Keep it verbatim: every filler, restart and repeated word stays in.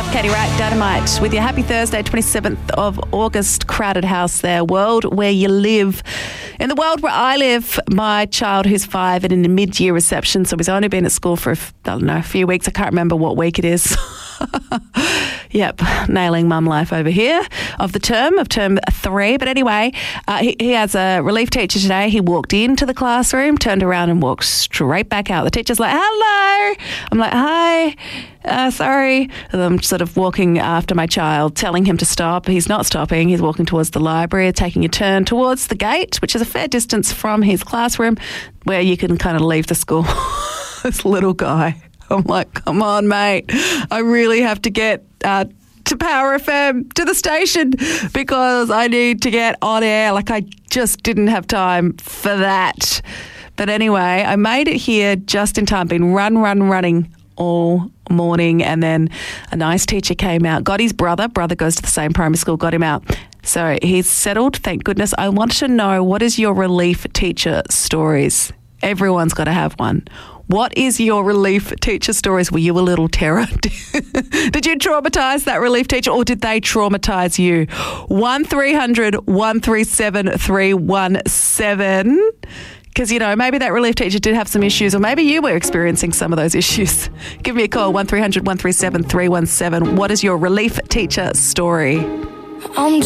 Katie Wright, Dynamite, with your happy Thursday, twenty-seventh of August, crowded house there. World where you live. In the world where I live, my child who's five and in a mid-year reception, so he's only been at school for, I don't know, a few weeks. I can't remember what week it is. Yep, nailing mum life over here of the term, of term three. But anyway, uh, he, he has a relief teacher today. He walked into the classroom, turned around and walked straight back out. The teacher's like, hello. I'm like, hi. Uh, sorry. And I'm sort of walking after my child, telling him to stop. He's not stopping. He's walking towards the library, taking a turn towards the gate, which is a fair distance from his classroom, where you can kind of leave the school. This little guy. I'm like, come on, mate. I really have to get uh, to Power F M, to the station, because I need to get on air. Like, I just didn't have time for that. But anyway, I made it here just in time. Been run, run, running all morning, and then a nice teacher came out, got his brother. Brother goes to the same primary school, got him out. So he's settled, thank goodness. I want to know, what is your relief teacher stories? Everyone's got to have one. What is your relief teacher stories? Were you a little terror? Did you traumatise that relief teacher, or did they traumatise you? one three hundred one three seven three one seven. Because, you know, maybe that relief teacher did have some issues, or maybe you were experiencing some of those issues. Give me a call, one three hundred one three seven three one seven. What is your relief teacher story? I'm